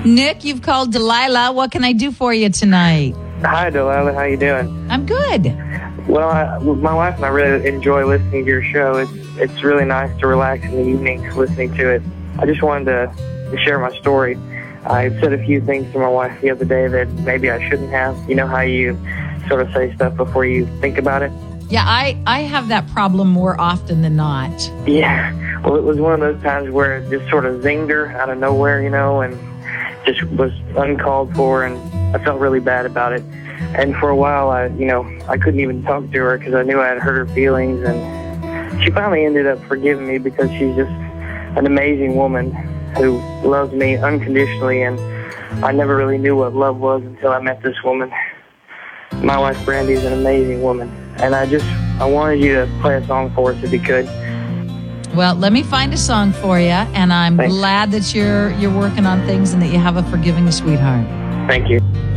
Nick, you've called Delilah. What can I do for you tonight? Hi, Delilah. How you doing? I'm good. Well, my wife and I really enjoy listening to your show. It's really nice to relax in the evenings listening to it. I just wanted to share my story. I said a few things to my wife the other day that maybe I shouldn't have. You know how you sort of say stuff before you think about it? Yeah, I have that problem more often than not. Yeah. Well, it was one of those times where it just sort of zinged her out of nowhere, and just was uncalled for, and I felt really bad about it. And for a while, I couldn't even talk to her because I knew I had hurt her feelings. And she finally ended up forgiving me because she's just an amazing woman who loves me unconditionally. And I never really knew what love was until I met this woman. My wife, Brandy, is an amazing woman. And I wanted you to play a song for us if you could. Well, let me find a song for you. And I'm Thanks. glad that you're working on things and that you have a forgiving sweetheart. Thank you.